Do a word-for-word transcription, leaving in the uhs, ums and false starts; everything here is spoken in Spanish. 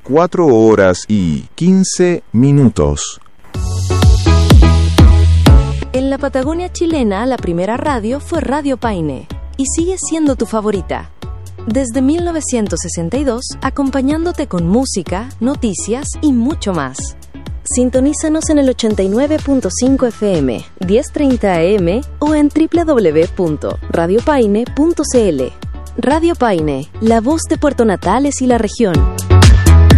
cuatro horas y quince minutos. En la Patagonia chilena, la primera radio fue Radio Paine, y sigue siendo tu favorita. Desde mil novecientos sesenta y dos, acompañándote con música, noticias y mucho más. Sintonízanos en el ochenta y nueve punto cinco F M, diez treinta A M o en doble u doble u doble u punto radio paine punto c l. Radio Paine, la voz de Puerto Natales y la región.